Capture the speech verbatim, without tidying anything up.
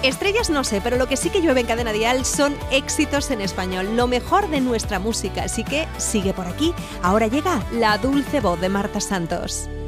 Estrellas no sé, pero lo que sí que llueve en Cadena Dial son éxitos en español, lo mejor de nuestra música, así que sigue por aquí. Ahora llega la dulce voz de Marta Santos.